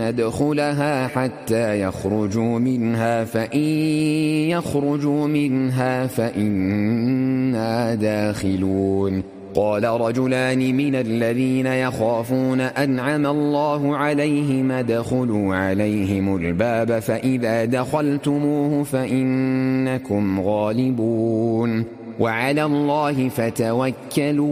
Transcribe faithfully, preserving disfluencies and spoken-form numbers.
ندخلها حتى يخرجوا منها فإن يخرجوا منها فإنا داخلون. قال رجلان من الذين يخافون أنعم الله عليهم ادخلوا عليهم الباب فإذا دخلتموه فإنكم غالبون وعلى الله فتوكلوا